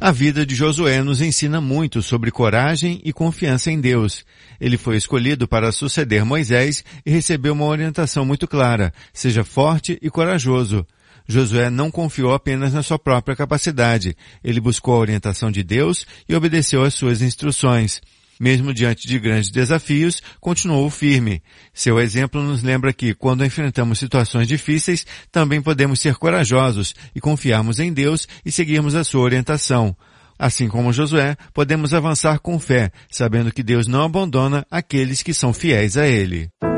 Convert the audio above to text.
A vida de Josué nos ensina muito sobre coragem e confiança em Deus. Ele foi escolhido para suceder Moisés e recebeu uma orientação muito clara: seja forte e corajoso. Josué não confiou apenas na sua própria capacidade. Ele buscou a orientação de Deus e obedeceu às suas instruções. Mesmo diante de grandes desafios, continuou firme. Seu exemplo nos lembra que, quando enfrentamos situações difíceis, também podemos ser corajosos e confiarmos em Deus e seguirmos a sua orientação. Assim como Josué, podemos avançar com fé, sabendo que Deus não abandona aqueles que são fiéis a Ele.